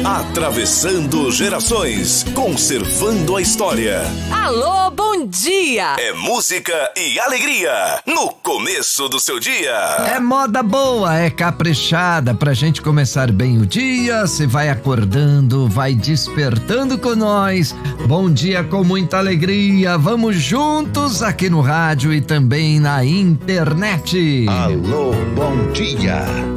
Atravessando gerações, conservando a história. Alô, bom dia! É música e alegria no começo do seu dia. É moda boa, é caprichada pra gente começar bem o dia. Você vai acordando, vai despertando com nós. Bom dia com muita alegria. Vamos juntos aqui no rádio e também na internet. Alô, bom dia.